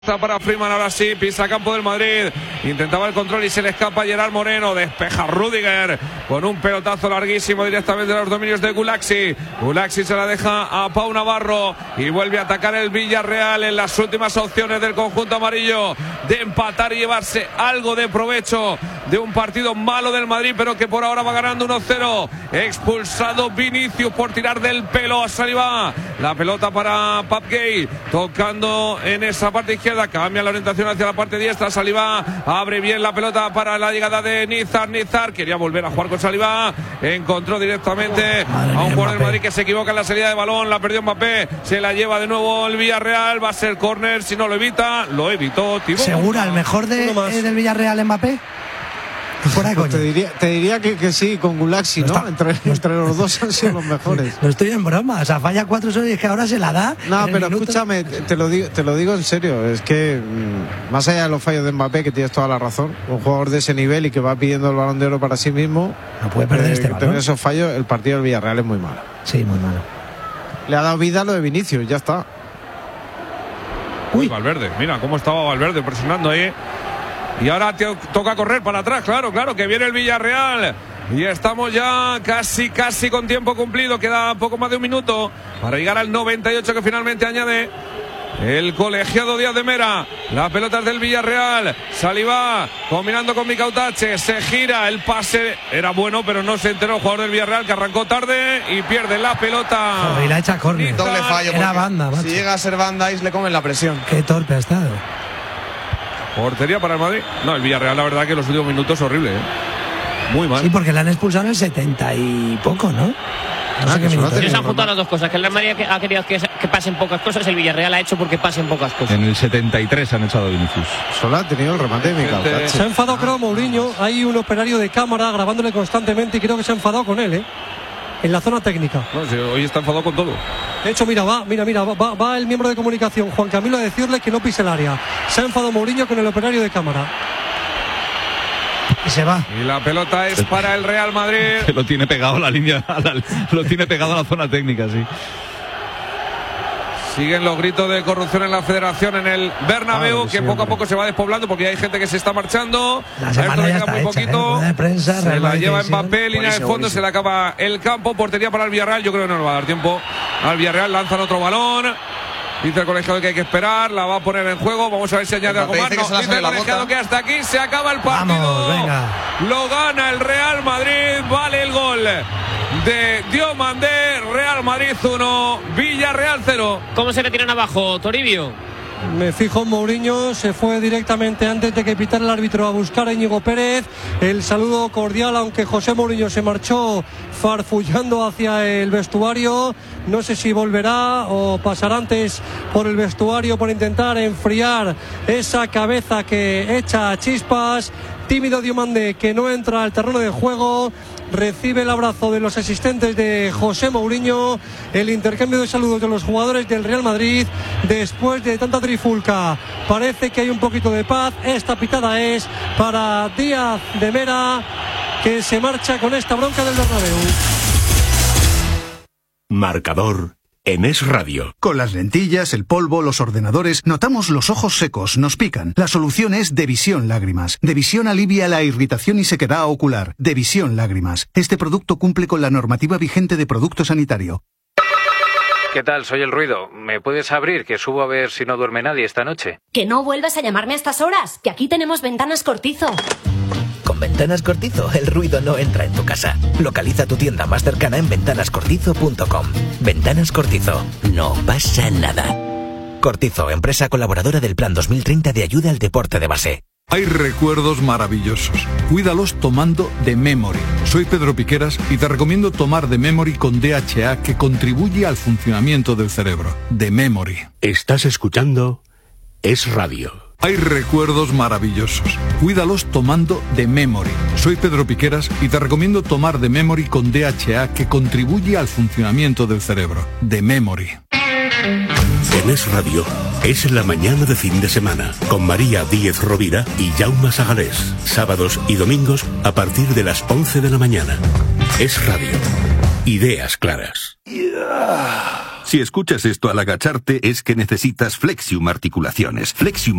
Para Freeman, ahora sí, pisa campo del Madrid, intentaba el control y se le escapa Gerard Moreno, despeja Rüdiger con un pelotazo larguísimo directamente a los dominios de Gulaxi. Gulaxi se la deja a Pau Navarro y vuelve a atacar el Villarreal en las últimas opciones del conjunto amarillo de empatar y llevarse algo de provecho de un partido malo del Madrid, pero que por ahora va ganando 1-0. Expulsado Vinicius por tirar del pelo a Saliba. La pelota para Pape Gueye, tocando en esa parte izquierda, cambia la orientación hacia la parte diestra. Saliba abre bien la pelota para la llegada de Nizar quería volver a jugar con Saliba, encontró directamente a un jugador del Madrid que se equivoca en la salida de balón, la perdió Mbappé, se la lleva de nuevo el Villarreal, va a ser córner, si no lo evita, lo evitó Thibaut. ¿Segura el mejor del Villarreal Mbappé? Fuera pues te diría que sí, con Gulaxi, ¿no? Entre los dos han sido los mejores. No estoy en broma, o sea, falla 4 soles y es que ahora se la da. No, pero escúchame, te lo digo en serio, es que más allá de los fallos de Mbappé, que tienes toda la razón, un jugador de ese nivel y que va pidiendo el Balón de Oro para sí mismo, no puede perder este balón. Tener esos fallos, el partido del Villarreal es muy malo. Sí, muy malo. Le ha dado vida a lo de Vinicius, ya está. Uy, Valverde, mira cómo estaba Valverde presionando ahí. Y ahora toca correr para atrás, claro, que viene el Villarreal. Y estamos ya casi con tiempo cumplido. Queda poco más de un minuto para llegar al 98 que finalmente añade el colegiado Díaz de Mera. La pelota es del Villarreal. Saliba combinando con Micautache. Se gira, el pase era bueno, pero no se enteró el jugador del Villarreal, que arrancó tarde y pierde la pelota. Joder, y la echa córner. Doble fallo. Era banda, macho. Si llega a ser banda, le comen la presión. Qué torpe ha estado. Portería para el Madrid. No, el Villarreal, la verdad que los últimos minutos horrible, ¿eh? Muy mal. Sí, porque le han expulsado en el 70 y poco, ¿no? No sé qué minutos. Se han juntado las dos cosas, que el Real Madrid ha querido que pasen pocas cosas, el Villarreal ha hecho porque pasen pocas cosas. En el 73 han echado a Vinicius. Solo ha tenido el remate de Micautache. Se ha enfadado, creo, Mourinho. Hay un operario de cámara grabándole constantemente y creo que se ha enfadado con él, en la zona técnica. No, sí, hoy está enfadado con todo. De hecho, mira, va el miembro de comunicación, Juan Camilo, a decirle que no pise el área. Se ha enfadado Mourinho con el operario de cámara. Y se va. Y la pelota es para el Real Madrid. Que lo tiene pegado a la línea, lo tiene pegado a la zona técnica, sí. Siguen los gritos de corrupción en la federación en el Bernabéu, que poco a poco se va despoblando porque hay gente que se está marchando. La semana ya está muy poquito. De prensa, se la lleva Mbappé, línea de fondo, se le acaba el campo, portería para el Villarreal. Yo creo que no le va a dar tiempo al Villarreal, lanzan otro balón. Dice el colegiado que hay que esperar, la va a poner en juego. Vamos a ver si añade algo más. No, dice el colegiado que hasta aquí se acaba el partido. Vamos, venga. Lo gana el Real Madrid, vale el gol de Diomandé. Real Madrid 1, Villarreal 0. ¿Cómo se le tiran abajo, Toribio? Me fijo en Mourinho, se fue directamente antes de que pitara el árbitro a buscar a Íñigo Pérez. El saludo cordial, aunque José Mourinho se marchó farfullando hacia el vestuario. No sé si volverá o pasará antes por el vestuario por intentar enfriar esa cabeza que echa chispas. Tímido Diomandé, que no entra al terreno de juego, recibe el abrazo de los asistentes de José Mourinho, el intercambio de saludos de los jugadores del Real Madrid. Después de tanta trifulca, parece que hay un poquito de paz. Esta pitada es para Díaz de Mera, que se marcha con esta bronca del Bernabéu. Marcador en Es Radio. Con las lentillas, el polvo, los ordenadores, notamos los ojos secos, nos pican. La solución es Devisión Lágrimas. Devisión alivia la irritación y sequedad ocular. Devisión Lágrimas. Este producto cumple con la normativa vigente de producto sanitario. ¿Qué tal? Soy El Ruido. ¿Me puedes abrir? Que subo a ver si no duerme nadie esta noche. Que no vuelvas a llamarme a estas horas, que aquí tenemos Ventanas Cortizo. Con Ventanas Cortizo, el ruido no entra en tu casa. Localiza tu tienda más cercana en ventanascortizo.com. Ventanas Cortizo. No pasa nada. Cortizo, empresa colaboradora del Plan 2030 de ayuda al deporte de base. Hay recuerdos maravillosos. Cuídalos tomando The Memory. Soy Pedro Piqueras y te recomiendo tomar The Memory con DHA, que contribuye al funcionamiento del cerebro. The Memory. Estás escuchando Es Radio. Hay recuerdos maravillosos. Cuídalos tomando The Memory. Soy Pedro Piqueras y te recomiendo tomar The Memory con DHA, que contribuye al funcionamiento del cerebro. The Memory. En Es Radio es la mañana de fin de semana con María Díez Rovira y Jaume Sagalés. Sábados y domingos a partir de las 11 de la mañana. Es Radio. Ideas claras. Si escuchas esto al agacharte es que necesitas Flexium Articulaciones. Flexium